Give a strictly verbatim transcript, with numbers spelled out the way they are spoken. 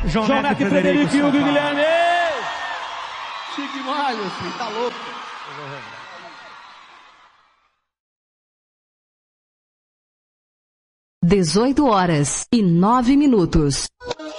João, João Neto e Frederico e Hugo e Guilherme. Chique demais, meu filho, tá louco. dezoito horas e nove minutos.